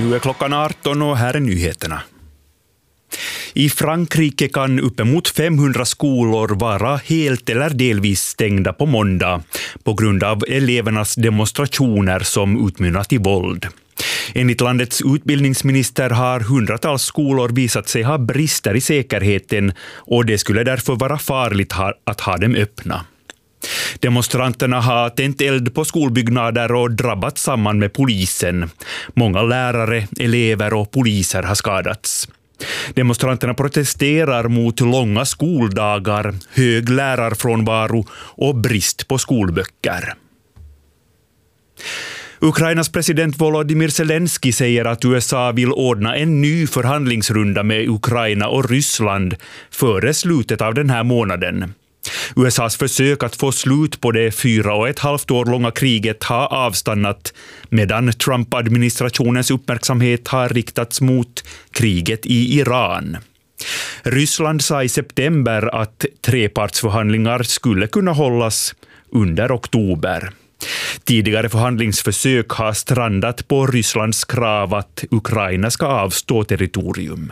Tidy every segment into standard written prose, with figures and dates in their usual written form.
Nu är klockan 18 och här är nyheterna. I Frankrike kan uppemot 500 skolor vara helt eller delvis stängda på måndag på grund av elevernas demonstrationer som utmynnat i våld. Enligt landets utbildningsminister har hundratals skolor visat sig ha brister i säkerheten och det skulle därför vara farligt att ha dem öppna. Demonstranterna har tänt eld på skolbyggnader och drabbat samman med polisen. Många lärare, elever och poliser har skadats. Demonstranterna protesterar mot långa skoldagar, hög lärarfrånvaro och brist på skolböcker. Ukrainas president Volodymyr Zelensky säger att USA vill ordna en ny förhandlingsrunda med Ukraina och Ryssland före slutet av den här månaden. USAs försök att få slut på det 4,5 år långa kriget har avstannat medan Trump-administrationens uppmärksamhet har riktats mot kriget i Iran. Ryssland sa i september att trepartsförhandlingar skulle kunna hållas under oktober. Tidigare förhandlingsförsök har strandat på Rysslands krav att Ukraina ska avstå territorium.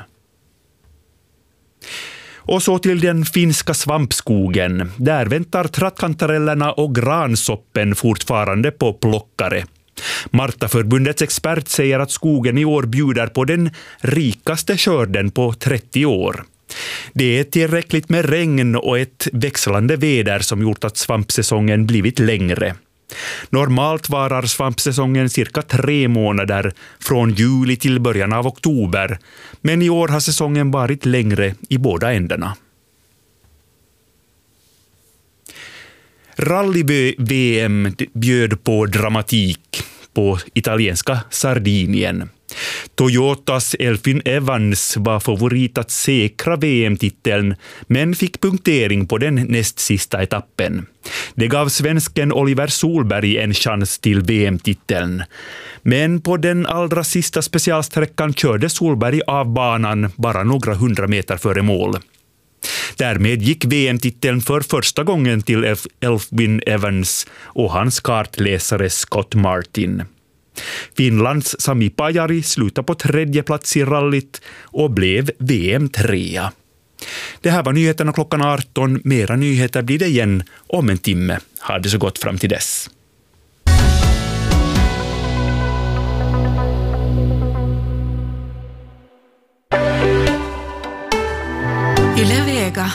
Och så till den finska svampskogen. Där väntar trattkantarellerna och gransoppen fortfarande på plockare. Martaförbundets expert säger att skogen i år bjuder på den rikaste skörden på 30 år. Det är tillräckligt med regn och ett växlande väder som gjort att svampsäsongen blivit längre. Normalt varar svampsäsongen cirka 3 månader från juli till början av oktober, men i år har säsongen varit längre i båda ändarna. Rally-VM bjöd på dramatik på italienska Sardinien. Toyotas Elfyn Evans var favorit att säkra VM-titeln men fick punktering på den näst sista etappen. Det gav svensken Oliver Solberg en chans till VM-titeln. Men på den allra sista specialsträckan körde Solberg av banan bara några 100 meter före mål. Därmed gick VM-titeln för första gången till Elfyn Evans och hans kartläsare Scott Martin. Finlands Sami Pajari slutade på 3:e plats i rallyt och blev VM-3. Det här var nyheterna klockan 18. Mera nyheter blir det igen om en timme. Ha det så gott fram till dess. Yle Vega.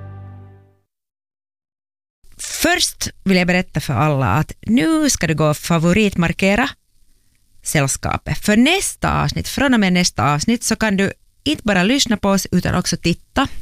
Först vill jag berätta för alla att nu ska du gå och favoritmarkera sällskapet. För nästa avsnitt, från och med nästa avsnitt så kan du inte bara lyssna på oss utan också titta